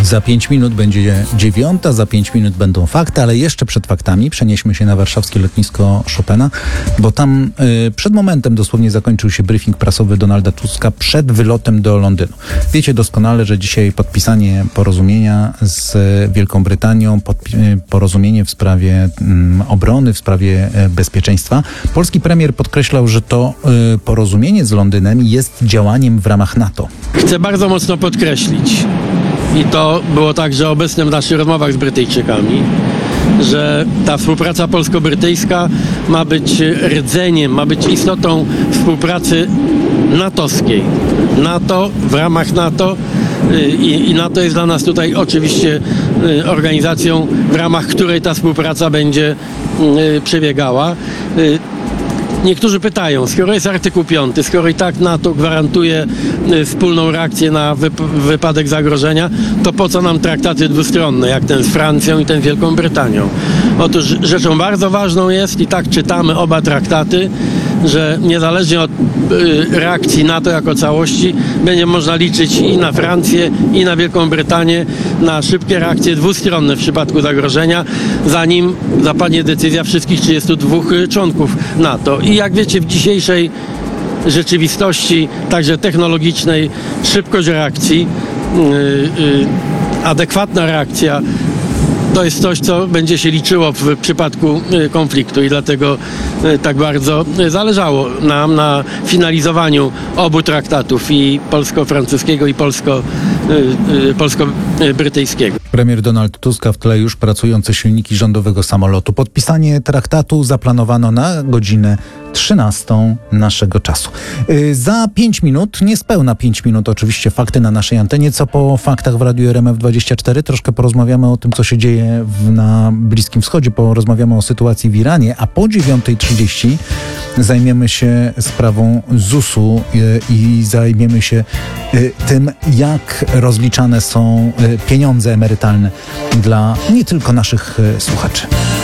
Za 5 minut będzie 9, za 5 minut będą fakty, ale jeszcze przed faktami przenieśmy się na warszawskie lotnisko Chopina, bo tam przed momentem dosłownie zakończył się briefing prasowy Donalda Tuska przed wylotem do Londynu. Wiecie doskonale, że dzisiaj podpisanie porozumienia z Wielką Brytanią, porozumienie w sprawie obrony, w sprawie bezpieczeństwa. Polski premier podkreślał, że to porozumienie z Londynem jest działaniem w ramach NATO. Chcę bardzo mocno podkreślić, i to było także obecne w naszych rozmowach z Brytyjczykami, że ta współpraca polsko-brytyjska ma być rdzeniem, ma być istotą współpracy natowskiej. NATO, w ramach NATO i NATO jest dla nas tutaj oczywiście organizacją, w ramach której ta współpraca będzie przebiegała. Niektórzy pytają, skoro jest artykuł 5, skoro i tak NATO gwarantuje wspólną reakcję na wypadek zagrożenia, to po co nam traktaty dwustronne, jak ten z Francją i ten z Wielką Brytanią? Otóż rzeczą bardzo ważną jest, i tak czytamy oba traktaty, że niezależnie od reakcji NATO jako całości, będzie można liczyć i na Francję, i na Wielką Brytanię na szybkie reakcje dwustronne w przypadku zagrożenia, zanim zapadnie decyzja wszystkich 32 członków NATO. I jak wiecie, w dzisiejszej rzeczywistości, także technologicznej, szybkość reakcji, adekwatna reakcja to jest coś, co będzie się liczyło w przypadku konfliktu i dlatego tak bardzo zależało nam na finalizowaniu obu traktatów, i polsko-francuskiego, i polsko-brytyjskiego. Premier Donald Tusk, w tle już pracujące silniki rządowego samolotu. Podpisanie traktatu zaplanowano na godzinę 13 naszego czasu. Za 5 minut, niespełna 5 minut oczywiście, fakty na naszej antenie. Co po faktach w Radiu RMF24? Troszkę porozmawiamy o tym, co się dzieje na Bliskim Wschodzie. Porozmawiamy o sytuacji w Iranie, a po 9:30 zajmiemy się sprawą ZUS-u i zajmiemy się tym, jak rozliczane są pieniądze emerytalne dla nie tylko naszych słuchaczy.